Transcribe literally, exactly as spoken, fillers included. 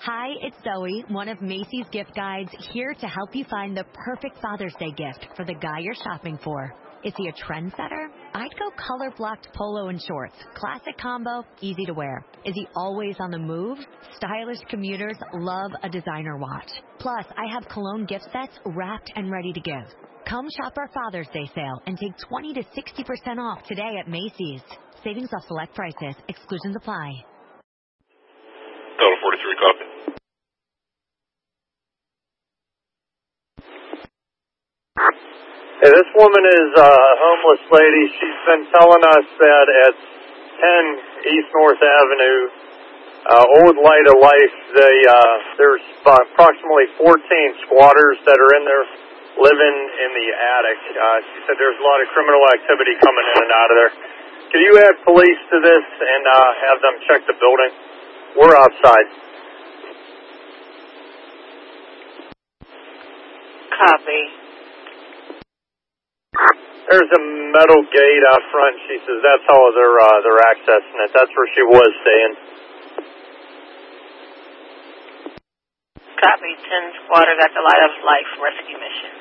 Hi, it's Zoe, one of Macy's gift guides, here to help you find the perfect Father's Day gift for the guy you're shopping for. Is he a trendsetter? I'd go color-blocked polo and shorts. Classic combo, easy to wear. Is he always on the move? Stylish commuters love a designer watch. Plus, I have cologne gift sets wrapped and ready to give. Come shop our Father's Day sale and take twenty to sixty percent off today at Macy's. Savings off select prices. Exclusions apply. Total forty-three, copy. Hey, this woman is uh, a homeless lady. She's been telling us that at ten East North Avenue, uh, Old Light of Life, they, uh, there's approximately fourteen squatters that are in there living in the attic. Uh, she said there's a lot of criminal activity coming in and out of there. Could you add police to this and uh, have them check the building? We're outside. Copy. There's a metal gate out front. She says that's how they're uh, they're accessing it. That's where she was staying. Copy. ten squatters at the Light of Life rescue mission.